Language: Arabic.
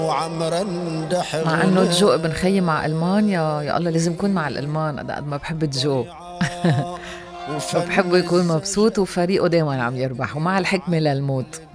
مع انه جو ابن خيي مع المانيا، يا الله لازم يكون مع الالمان قد ما بحب جو. فبحبه يكون مبسوط وفريقه دايما عم يربح ومع الحكمة للموت.